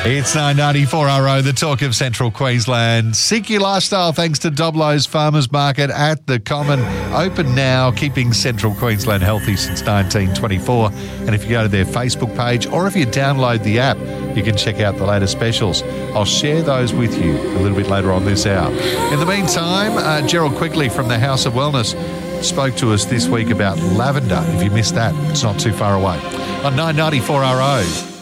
It's 994RO, the talk of Central Queensland. Seek your lifestyle thanks to Doblo's Farmers Market at the Common. Open now, keeping Central Queensland healthy since 1924. And if you go to their Facebook page or if you download the app, you can check out the latest specials. I'll share those with you a little bit later on this hour. In the meantime, Gerald Quigley from the House of Wellness spoke to us this week about lavender. If you missed that, it's not too far away. On 994RO.